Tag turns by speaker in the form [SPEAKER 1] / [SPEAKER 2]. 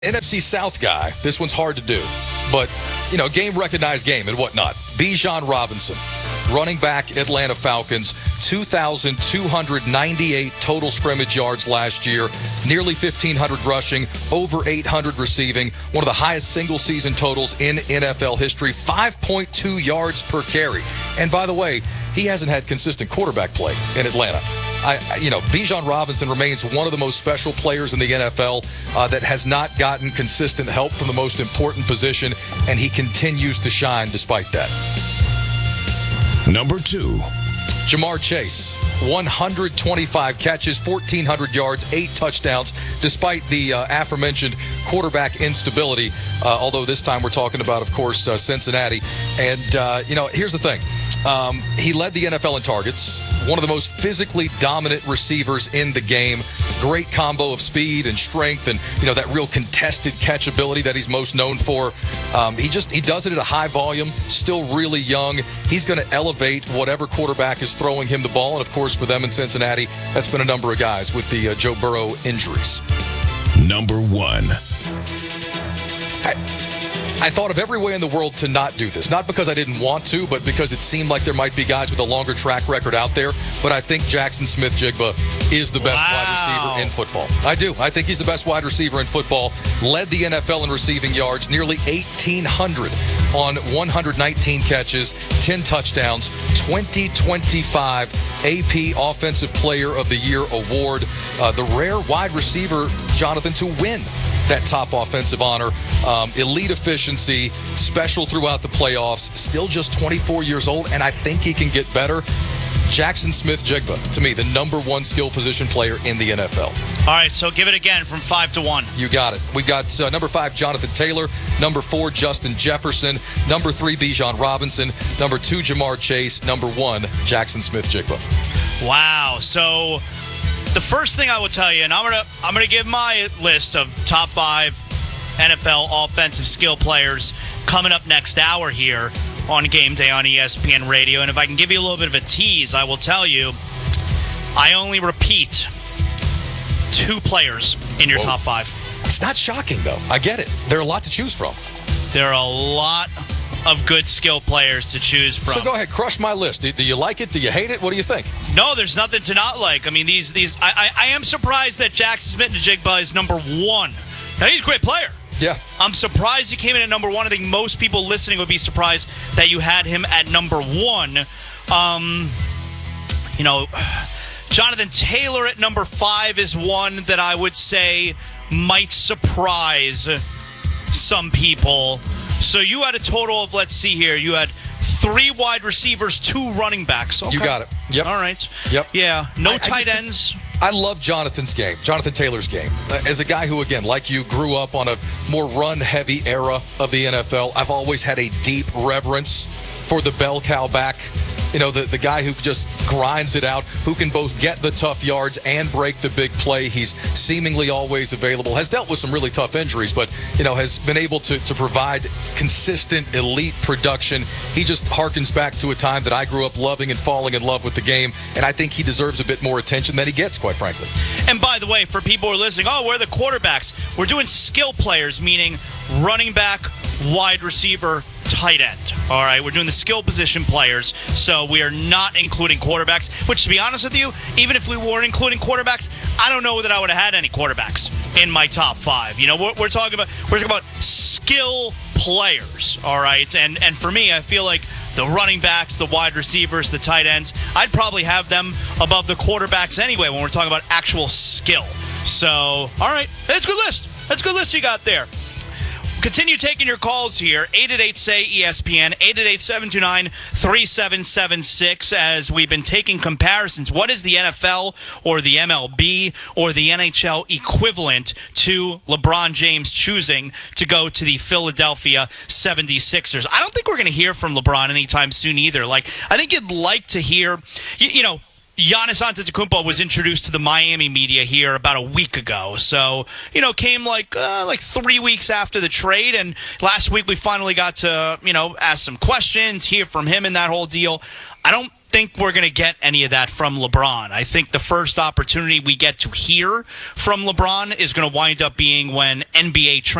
[SPEAKER 1] NFC South guy, this one's hard to do, but, game recognized game and whatnot. Bijan Robinson, running back, Atlanta Falcons, 2,298 total scrimmage yards last year, nearly 1,500 rushing, over 800 receiving, one of the highest single-season totals in NFL history, 5.2 yards per carry. And by the way, he hasn't had consistent quarterback play in Atlanta. Bijan Robinson remains one of the most special players in the NFL that has not gotten consistent help from the most important position, and he continues to shine despite that.
[SPEAKER 2] Number 2.
[SPEAKER 1] Ja'Marr Chase, 125 catches, 1,400 yards, 8 touchdowns, despite the aforementioned quarterback instability, although this time we're talking about, of course, Cincinnati. And, here's the thing. He led the NFL in targets, one of the most physically dominant receivers in the game. Great combo of speed and strength and, that real contested catchability that he's most known for. He does it at a high volume, still really young. He's going to elevate whatever quarterback is throwing him the ball. And, of course, for them in Cincinnati, that's been a number of guys with the Joe Burrow injuries.
[SPEAKER 2] Number 1.
[SPEAKER 1] I thought of every way in the world to not do this. Not because I didn't want to, but because it seemed like there might be guys with a longer track record out there. But I think Jackson Smith-Njigba is the best wide receiver in football. I do. I think he's the best wide receiver in football. Led the NFL in receiving yards, nearly 1,800 on 119 catches, 10 touchdowns, 2025 AP Offensive Player of the Year award. The rare wide receiver, Jonathan, to win that top offensive honor. Elite efficiency, special throughout the playoffs, still just 24 years old, and I think he can get better. Jackson Smith-Njigba, to me, the number 1 skill position player in the NFL.
[SPEAKER 3] All right, so give it again from 5 to 1.
[SPEAKER 1] You got it. We got number 5, Jonathan Taylor. Number 4, Justin Jefferson. Number 3, Bijan Robinson. Number 2, Ja'Marr Chase. Number 1, Jackson Smith-Njigba.
[SPEAKER 3] Wow. So the first thing I will tell you, and I'm gonna give my list of top 5 NFL offensive skill players coming up next hour here on Game Day on ESPN Radio. And if I can give you a little bit of a tease, I will tell you, I only repeat 2 players in your top 5.
[SPEAKER 1] It's not shocking, though. I get it. There are a lot to choose from.
[SPEAKER 3] There are a lot of good skill players to choose from.
[SPEAKER 1] So go ahead, crush my list. Do you like it? Do you hate it? What do you think?
[SPEAKER 3] No, there's nothing to not like. I mean, I am surprised that Jackson Smith-Njigba is number 1. Now, he's a great player.
[SPEAKER 1] Yeah.
[SPEAKER 3] I'm surprised he came in at number 1. I think most people listening would be surprised that you had him at number 1. Jonathan Taylor at number 5 is one that I would say might surprise some people. So you had a total of, let's see here, you had 3 wide receivers, 2 running backs. Okay.
[SPEAKER 1] You got it. Yep.
[SPEAKER 3] All right.
[SPEAKER 1] Yep.
[SPEAKER 3] Yeah. No tight ends.
[SPEAKER 1] I love Jonathan Taylor's game. As a guy who, again, like you, grew up on a more run-heavy era of the NFL, I've always had a deep reverence for the bell cow back. The guy who just grinds it out, who can both get the tough yards and break the big play. He's seemingly always available, has dealt with some really tough injuries, but, has been able to provide consistent, elite production. He just harkens back to a time that I grew up loving and falling in love with the game, and I think he deserves a bit more attention than he gets, quite frankly.
[SPEAKER 3] And by the way, for people who are listening, where are the quarterbacks? We're doing skill players, meaning running back, wide receiver, tight end. All right, we're doing the skill position players, so we are not including quarterbacks, which, to be honest with you, even if we were including quarterbacks, I don't know that I would have had any quarterbacks in my top 5. We're talking about skill players, all right? And for me, I feel like the running backs, the wide receivers, the tight ends, I'd probably have them above the quarterbacks anyway when we're talking about actual skill. So, all right, that's a good list. That's a good list you got there. Continue taking your calls here, 888-SAY-ESPN, 888-729-3776, as we've been taking comparisons. What is the NFL or the MLB or the NHL equivalent to LeBron James choosing to go to the Philadelphia 76ers? I don't think we're going to hear from LeBron anytime soon either. I think you'd like to hear, Giannis Antetokounmpo was introduced to the Miami media here about a week ago. So, came like 3 weeks after the trade. And last week we finally got to, ask some questions, hear from him and that whole deal. I don't think we're going to get any of that from LeBron. I think the first opportunity we get to hear from LeBron is going to wind up being when NBA